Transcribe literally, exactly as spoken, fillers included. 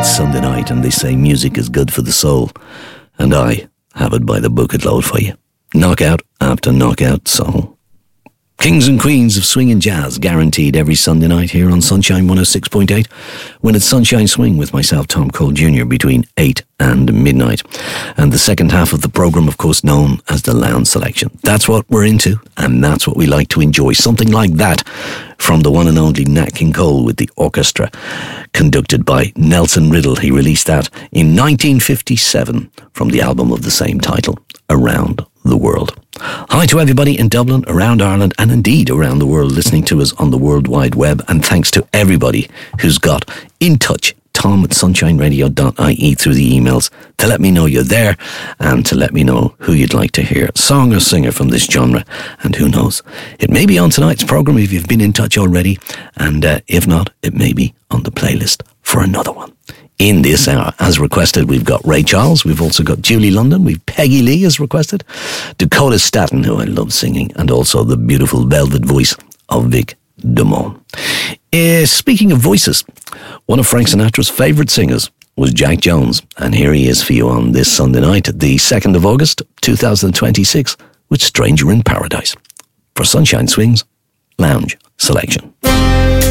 It's Sunday night and they say music is good for the soul. And I have it by the bucket load for you. Knockout after knockout song. Kings and Queens of Swing and Jazz, guaranteed every Sunday night here on Sunshine one oh six point eight, when it's Sunshine Swing with myself, Tom Cole Junior, between eight and midnight. And the second half of the programme, of course, known as the Lounge Selection. That's what we're into, and that's what we like to enjoy. Something like that from the one and only Nat King Cole with the orchestra, conducted by Nelson Riddle. He released that in nineteen fifty-seven from the album of the same title, Around the World. Hi to everybody in Dublin, around Ireland, and indeed around the world listening to us on the World Wide Web. And thanks to everybody who's got in touch, tom at sunshine radio dot I E, through the emails, to let me know you're there and to let me know who you'd like to hear, song or singer from this genre. And who knows, it may be on tonight's programme if you've been in touch already, and uh, if not, it may be on the playlist for another one. In this hour, as requested, we've got Ray Charles, we've also got Julie London, we've Peggy Lee as requested, Dakota Staton, who I love singing, and also the beautiful velvet voice of Vic Damone. Uh, speaking of voices, one of Frank Sinatra's favourite singers was Jack Jones, and here he is for you on this Sunday night, the second of August, two thousand twenty-six, with Stranger in Paradise, for Sunshine Swing's Lounge Selection.